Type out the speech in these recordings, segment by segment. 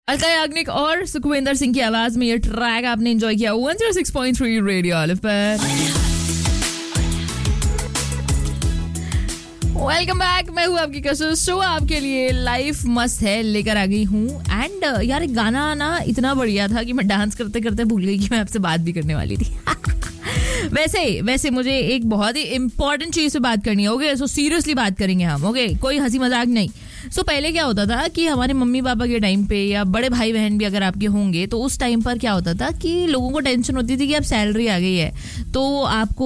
अलका याग्निक और सुखविंदर सिंह की आवाज में ये ट्रैक आपने एंजॉय किया 106.3 रेडियो ऑलिव पर। वेलकम बैक, मैं हूँ आपकी कशिश। शो आपके लिए लाइफ मस्त है लेकर आ गई हूँ। एंड यार एक गाना ना इतना बढ़िया था कि मैं डांस करते करते भूल गई कि मैं आपसे बात भी करने वाली थी। वैसे मुझे एक बहुत ही इंपॉर्टेंट चीज पे बात करनी है। ओके, सो सीरियसली बात करेंगे हम। ओके, कोई हंसी मजाक नहीं। सो पहले क्या होता था कि हमारे मम्मी पापा के टाइम पे या बड़े भाई बहन भी अगर आपके होंगे तो उस टाइम पर क्या होता था कि लोगों को टेंशन होती थी कि अब सैलरी आ गई है तो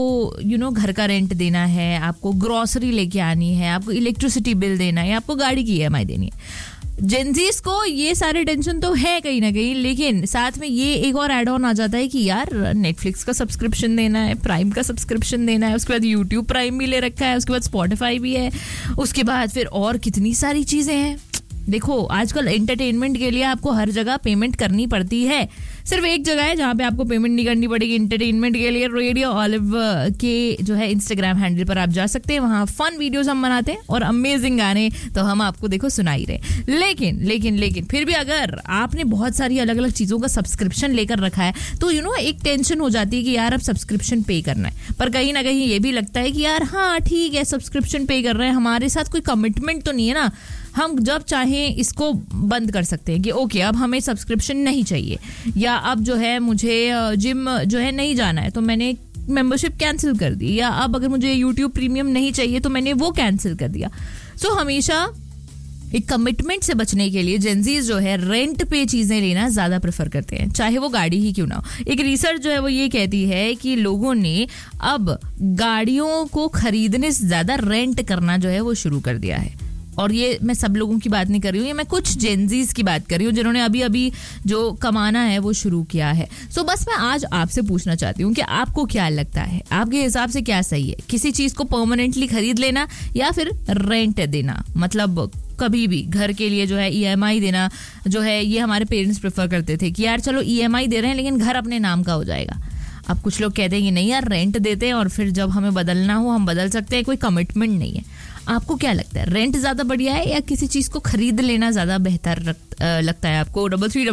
आपको घर का रेंट देना है, आपको ग्रोसरी लेके आनी है, आपको इलेक्ट्रिसिटी बिल देना है, आपको गाड़ी की EMI देनी है। जेंजीज को ये सारे टेंशन तो है कहीं ना कहीं, लेकिन साथ में ये एक और एड ऑन आ जाता है कि यार नेटफ्लिक्स का सब्सक्रिप्शन देना है, प्राइम का सब्सक्रिप्शन देना है, उसके बाद यूट्यूब प्राइम भी ले रखा है, उसके बाद स्पॉटिफाई भी है, उसके बाद फिर और कितनी सारी चीजें हैं। देखो आजकल एंटरटेनमेंट के लिए आपको हर जगह पेमेंट करनी पड़ती है। सिर्फ एक जगह है जहाँ पे आपको पेमेंट नहीं करनी पड़ेगी एंटरटेनमेंट के लिए। रेडियो ऑलिव के जो है इंस्टाग्राम हैंडल पर आप जा सकते हैं, वहाँ फन वीडियोस हम बनाते हैं और अमेजिंग गाने तो हम आपको देखो सुना ही रहे। लेकिन फिर भी अगर आपने बहुत सारी अलग अलग चीज़ों का सब्सक्रिप्शन लेकर रखा है तो एक टेंशन हो जाती है कि यार अब सब्सक्रिप्शन पे करना है, पर कहीं ना कहीं ये भी लगता है कि यार हाँ ठीक है सब्सक्रिप्शन पे कर रहे हैं, हमारे साथ कोई कमिटमेंट तो नहीं है ना, हम जब चाहें इसको बंद कर सकते हैं कि ओके अब हमें सब्सक्रिप्शन नहीं चाहिए, या अब जो है मुझे जिम जो है नहीं जाना है तो मैंने मेंबरशिप कैंसिल कर दी, या अब अगर मुझे यूट्यूब प्रीमियम नहीं चाहिए तो मैंने वो कैंसिल कर दिया। सो हमेशा एक कमिटमेंट से बचने के लिए जेंजीज जो है रेंट पे चीजें लेना ज्यादा प्रेफर करते हैं, चाहे वो गाड़ी ही क्यों ना हो। एक रिसर्च जो है वो ये कहती है कि लोगों ने अब गाड़ियों को खरीदने से ज्यादा रेंट करना जो है वो शुरू कर दिया है। और ये मैं सब लोगों की बात नहीं कर रही हूँ, ये मैं कुछ जेंजीज की बात कर रही हूँ जिन्होंने अभी जो कमाना है वो शुरू किया है। सो बस मैं आज आपसे पूछना चाहती हूँ कि आपको क्या लगता है, आपके हिसाब से क्या सही है, किसी चीज को परमानेंटली खरीद लेना या फिर रेंट देना? मतलब कभी भी घर के लिए जो है EMI देना जो है ये हमारे पेरेंट्स प्रेफर करते थे कि यार चलो EMI दे रहे हैं लेकिन घर अपने नाम का हो जाएगा। अब कुछ लोग कहते हैं कि नहीं यार रेंट देते हैं और फिर जब हमें बदलना हो हम बदल सकते हैं, कोई कमिटमेंट नहीं है। आपको क्या लगता है, रेंट ज्यादा बढ़िया है या किसी चीज को खरीद लेना ज्यादा बेहतर लगता है आपको?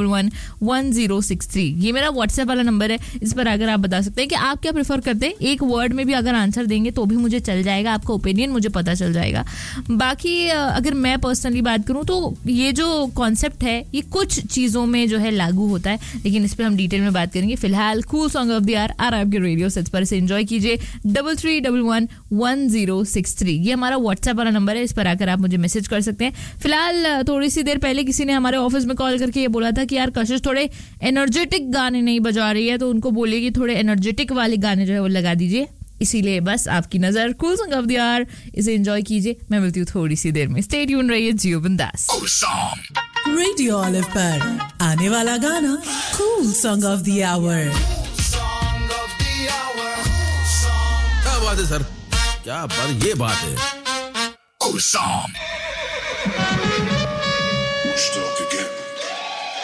33111063 ये मेरा व्हाट्सएप वाला नंबर है, इस पर अगर आप बता सकते हैं कि आप क्या प्रेफर करते हैं। एक वर्ड में भी अगर आंसर देंगे तो भी मुझे चल जाएगा, आपका ओपिनियन मुझे पता चल जाएगा। बाकी अगर मैं पर्सनली बात करूं तो ये जो कॉन्सेप्ट है ये कुछ चीजों में जो है लागू होता है, लेकिन इस पर हम डिटेल में बात करेंगे। फिलहाल cool song of the year आ रहा है आपके रेडियो सेट्स पर, से एंजॉय कीजिए। 33111063 ये हमारा व्हाट्सएप वाला नंबर है, इस पर आकर आप मुझे मैसेज कर सकते हैं। फिलहाल थोड़ी सी देर पहले किसी ने हमारे ऑफिस में कॉल करके ये बोला था कि यार कशिश थोड़े एनर्जेटिक गाने नहीं बजा रही है, तो उनको बोलिए कि थोड़े एनर्जेटिक वाले गाने जो है वो लगा दीजिए। इसीलिए बस आपकी नजर cool song of the year, इसे एंजॉय कीजिए। मैं मिलती हूँ थोड़ी सी देर में। स्टे ट्यून रहिए जियो बिंदास। रेडियो ऑलिव पर आने वाला गाना cool song of the our. क्या बात है सर, क्या बात, ये बात है कूल सॉन्ग।